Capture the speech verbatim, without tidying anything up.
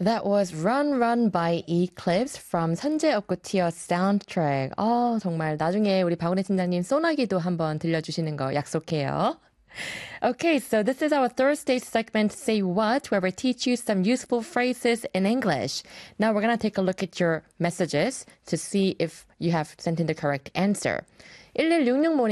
That was Run Run by Eclipse from 선제 없고 티어 soundtrack. 어, 정말 나중에 우리 박은혜 팀장님 소나기도 한번 들려주시는 거 약속해요. Okay, so this is our third stage segment, Say What, where we teach you some useful phrases in English. Now we're going to take a look at your messages to see if you have sent in the correct answer. 일일육육